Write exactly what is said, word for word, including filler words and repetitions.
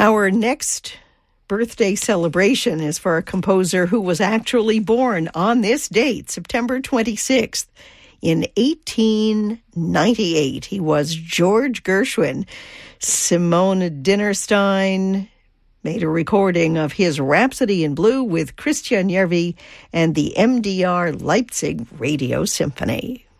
Our next birthday celebration is for a composer who was actually born on this date, September twenty-sixth, in eighteen ninety-eight. He was George Gershwin. Simone Dinnerstein made a recording of his Rhapsody in Blue with Christian Järvi and the M D R Leipzig Radio Symphony.